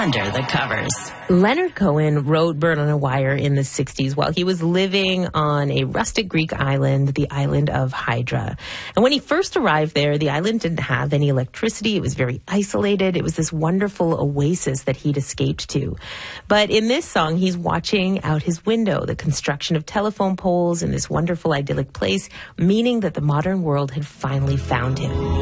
Under the Covers. Leonard Cohen wrote Bird on a Wire in the 60s while he was living on a rustic Greek island, the island of Hydra. And when he first arrived there, the island didn't have any electricity. It was very isolated. It was this wonderful oasis that he'd escaped to. But in this song, he's watching out his window, the construction of telephone poles in this wonderful idyllic place, meaning that the modern world had finally found him.